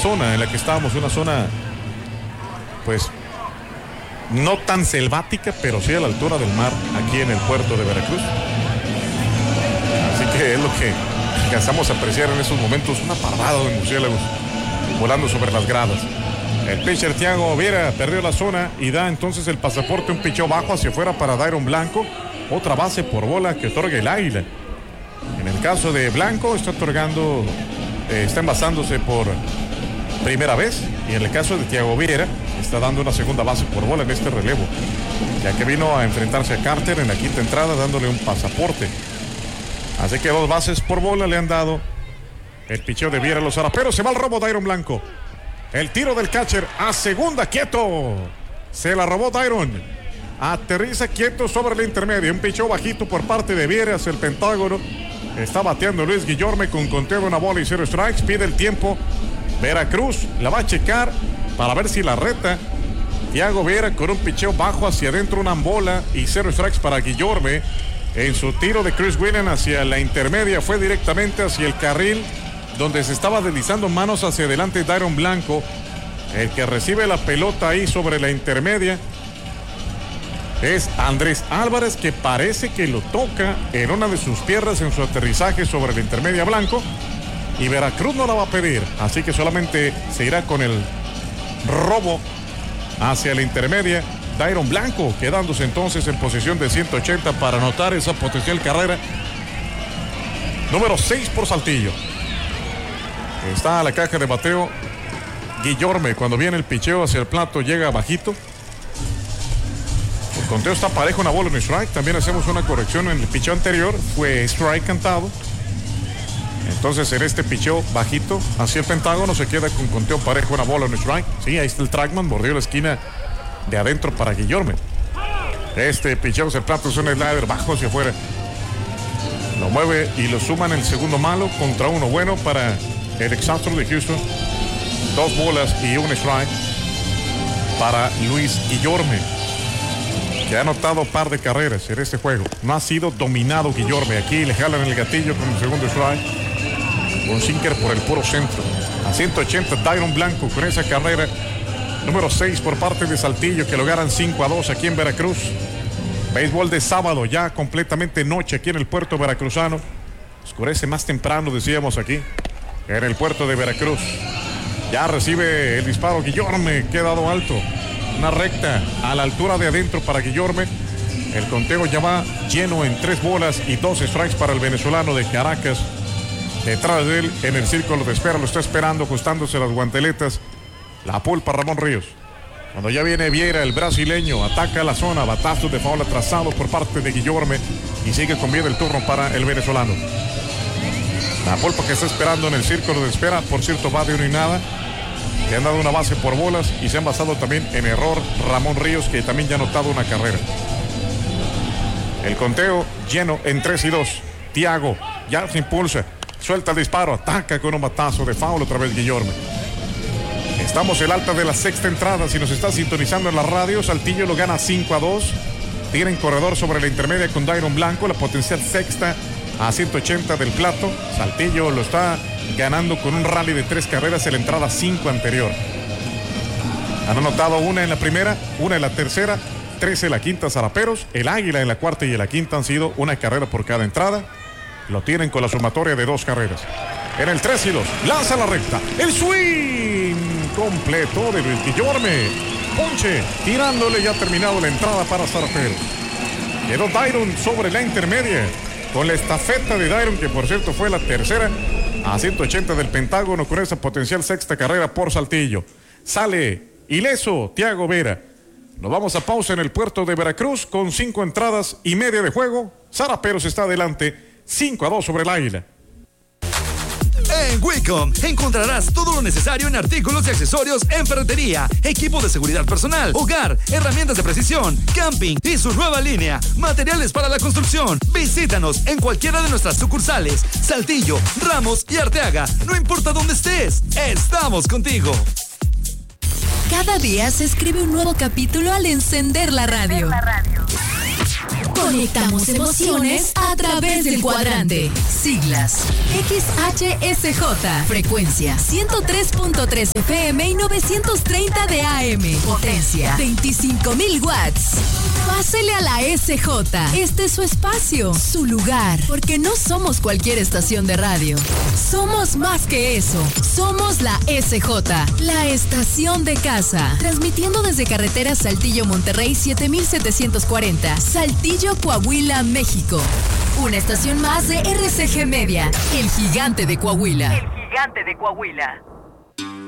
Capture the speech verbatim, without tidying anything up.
zona en la que estábamos, una zona pues no tan selvática, pero sí a la altura del mar, aquí en el puerto de Veracruz. Así que es lo que alcanzamos a apreciar en esos momentos, una parvada de murciélagos volando sobre las gradas. El pitcher Thiago Viera perdió la zona y da entonces el pasaporte, un picheo bajo hacia afuera para Dairon Blanco. Otra base por bola que otorga el Águila. En el caso de Blanco está otorgando, eh, está envasándose por primera vez, y en el caso de Thiago Viera está dando una segunda base por bola en este relevo, ya que vino a enfrentarse a Carter en la quinta entrada dándole un pasaporte. Así que dos bases por bola le han dado el picheo de Viera a los Zaraperos. Se va al robo Dairon Blanco. El tiro del catcher a segunda, quieto. Se la robó Dairon. Aterriza quieto sobre la intermedia. Un picheo bajito por parte de Viera hacia el Pentágono. Está bateando Luis Guillorme con conteo de una bola y cero strikes. Pide el tiempo. Veracruz la va a checar para ver si la reta. Thiago Viera con un picheo bajo hacia adentro, una bola y cero strikes para Guillorme. En su tiro de Chris Whelan hacia la intermedia fue directamente hacia el carril donde se estaba deslizando manos hacia adelante Dairon Blanco. El que recibe la pelota ahí sobre la intermedia es Andrés Álvarez, que parece que lo toca en una de sus piernas en su aterrizaje sobre la intermedia Blanco, y Veracruz no la va a pedir, así que solamente se irá con el robo hacia la intermedia. Dairon Blanco quedándose entonces en posición de ciento ochenta para anotar esa potencial carrera número seis por Saltillo. Está a la caja de bateo Guillorme. Cuando viene el picheo hacia el plato llega bajito. El conteo está parejo, una bola, un strike. También hacemos una corrección en el picheo anterior, fue strike cantado. Entonces en este picheo bajito hacia el Pentágono se queda con conteo parejo, una bola, un strike. Sí, ahí está el trackman, mordió la esquina de adentro para Guillorme. Este picheo hacia el plato es un slider bajo hacia afuera. Lo mueve y lo suman el segundo malo contra uno bueno para el exastro de Houston. Dos bolas y un strike para Luis Guillorme, que ha anotado par de carreras en este juego. No ha sido dominado Guillorme. Aquí le jalan el gatillo con el segundo strike. Un sinker por el puro centro. A ciento ochenta Dairon Blanco con esa carrera número seis por parte de Saltillo, que lo ganan cinco a dos aquí en Veracruz. Béisbol de sábado, ya completamente noche aquí en el puerto veracruzano. Oscurece más temprano, decíamos aquí, en el puerto de Veracruz. Ya recibe el disparo Guillorme, quedado alto. Una recta a la altura de adentro para Guillorme. El conteo ya va lleno en tres bolas y dos strikes para el venezolano de Caracas. Detrás de él, en el círculo de espera, lo está esperando, ajustándose las guanteletas, la pulpa Ramón Ríos. Cuando ya viene Viera, el brasileño, ataca la zona, batazo de foul atrasado por parte de Guillorme y sigue con vida el turno para el venezolano. La pulpa que está esperando en el círculo de espera, por cierto, va de uno y nada. Le han dado una base por bolas y se han basado también en error Ramón Ríos, que también ya ha anotado una carrera. El conteo lleno en tres y dos. Thiago ya se impulsa, suelta el disparo, ataca con un batazo de foul otra vez Guillorme. Estamos en el alta de la sexta entrada. Si nos está sintonizando en la radio, Saltillo lo gana cinco a dos. Tienen corredor sobre la intermedia con Dairon Blanco, la potencial sexta a ciento ochenta del plato. Saltillo lo está ganando con un rally de tres carreras en la entrada cinco anterior. Han anotado una en la primera, una en la tercera, tres en la quinta Zaraperos. El Águila en la cuarta y en la quinta han sido una carrera por cada entrada. Lo tienen con la sumatoria de dos carreras. En el tres y dos, lanza la recta. El swing completo de Luis Guillorme. Ponche, tirándole, ya ha terminado la entrada para Zaraperos. Quedó Dairon sobre la intermedia, con la estafeta de Dairon, que por cierto fue la tercera a ciento ochenta del Pentágono, con esa potencial sexta carrera por Saltillo. Sale ileso Thiago Viera. Nos vamos a pausa en el puerto de Veracruz con cinco entradas y media de juego. Zaraperos está adelante cinco a dos sobre el Águila. En Wicom encontrarás todo lo necesario en artículos y accesorios en ferretería, equipo de seguridad personal, hogar, herramientas de precisión, camping y su nueva línea, materiales para la construcción. Visítanos en cualquiera de nuestras sucursales, Saltillo, Ramos y Arteaga. No importa dónde estés, estamos contigo. Cada día se escribe un nuevo capítulo al encender la radio. Conectamos emociones a través del cuadrante. Siglas. X H S J. Frecuencia ciento tres punto tres F M y novecientos treinta de A M. Potencia veinticinco mil watts. Pásele a la S J. Este es su espacio, su lugar. Porque no somos cualquier estación de radio. Somos más que eso. Somos la S J, la estación de casa. Transmitiendo desde carretera Saltillo Monterrey siete mil setecientos cuarenta, Saltillo, Coahuila, México. Una estación más de R C G Media, el gigante de Coahuila. El gigante de Coahuila.